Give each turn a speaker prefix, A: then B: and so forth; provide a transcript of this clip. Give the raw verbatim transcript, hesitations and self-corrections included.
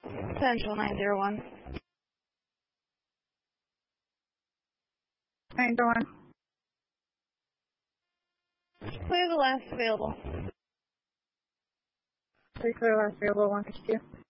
A: Central nine zero one.
B: nine zero one.
A: Clear the last available.
B: Clear the last available, one fifty-two.